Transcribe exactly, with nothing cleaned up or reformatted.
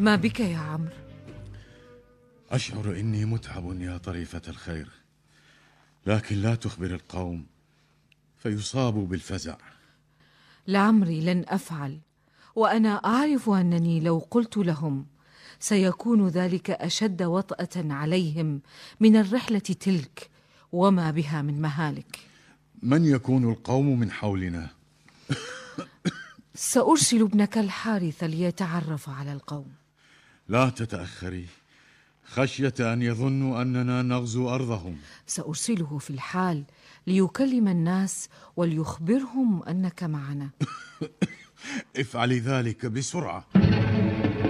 ما بك يا عمرو؟ أشعر إني متعب يا طريفة الخير، لكن لا تخبر القوم فيصابوا بالفزع. لعمري لن أفعل، وأنا أعرف أنني لو قلت لهم سيكون ذلك أشد وطأة عليهم من الرحلة تلك وما بها من مهالك. من يكون القوم من حولنا؟ سأرسل ابنك الحارث ليتعرف على القوم. لا تتأخري خشية أن يظنوا أننا نغزو أرضهم. سأرسله في الحال ليكلم الناس وليخبرهم أنك معنا. افعلي ذلك بسرعة.